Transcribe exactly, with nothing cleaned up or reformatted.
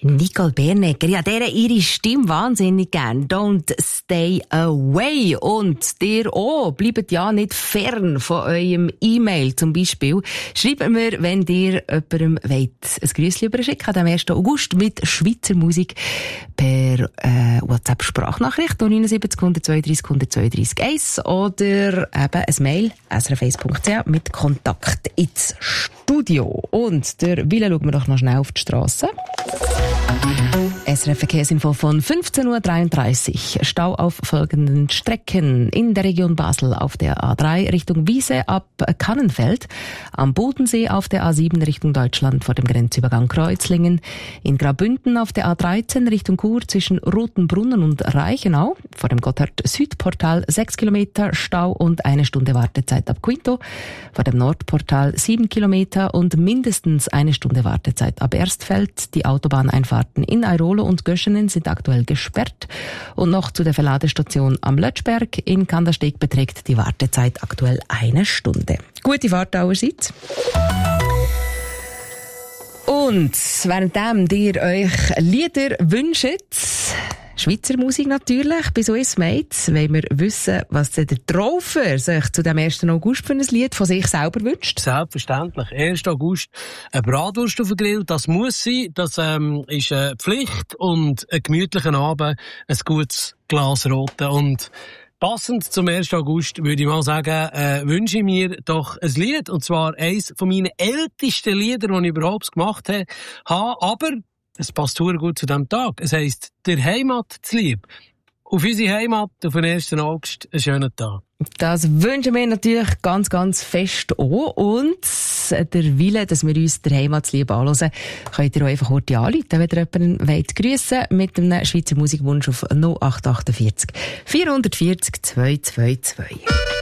Nicole Bernegger, ja, der ihre Stimme wahnsinnig gern. Don't stay away. Und dir auch, bleibt ja nicht fern von eurem E-Mail zum Beispiel. Schreibt mir, wenn ihr jemandem wollt, ein Grüßchen überschicken am ersten August mit Schweizer Musik per äh, WhatsApp-Sprachnachricht null sieben neun eins zwei drei eins zwei drei eins oder eben ein Mail s r f eins punkt c h mit Kontakt ins Studio. Und der Wille schauen wir doch noch schnell auf die Strasse. S R F-Verkehrsinfo von fünfzehn Uhr dreiunddreißig. Stau auf folgenden Strecken. In der Region Basel auf der A drei Richtung Wiese ab Kannenfeld. Am Bodensee auf der A sieben Richtung Deutschland vor dem Grenzübergang Kreuzlingen. In Graubünden auf der A dreizehn Richtung Chur zwischen Rotenbrunnen und Reichenau. Vor dem Gotthard-Südportal sechs Kilometer Stau und eine Stunde Wartezeit ab Quinto. Vor dem Nordportal sieben Kilometer und mindestens eine Stunde Wartezeit ab Erstfeld. Die Autobahneinfahrten in Airolo und Göschenen sind aktuell gesperrt. Und noch zu der Verladestation am Lötschberg. In Kandersteg beträgt die Wartezeit aktuell eine Stunde. Gute Fahrt allerseits. Und währenddem ihr euch Lieder wünscht, Schweizer Musik natürlich, bei Swiss Mates, wollen wir wissen, was der Traufer sich zu dem ersten August für ein Lied von sich selber wünscht. Selbstverständlich. ersten August eine Bratwurst auf dem Grill, das muss sein, das ähm, ist eine Pflicht und einen gemütlichen Abend, ein gutes Glas Rote. Und passend zum ersten August würde ich mal sagen, äh, wünsche ich mir doch ein Lied, und zwar eines von meinen ältesten Liedern, die ich überhaupt gemacht habe, aber es passt sehr gut zu diesem Tag. Es heisst, der Heimat zu lieb. Auf unsere Heimat, auf den ersten August, einen schönen Tag. Das wünschen wir natürlich ganz, ganz fest auch. Und der Wille, dass wir uns der Heimat zu lieb anhören, könnt ihr auch einfach heute anrufen, wenn ihr jemanden wollt grüssen mit einem Schweizer Musikwunsch auf null acht vier acht vier vier vier zwei zwei zwei.